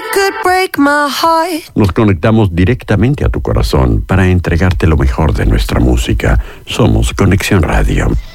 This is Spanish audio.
could break my heart. Nos conectamos directamente a tu corazón para entregarte lo mejor de nuestra música. Somos Conexión Radio.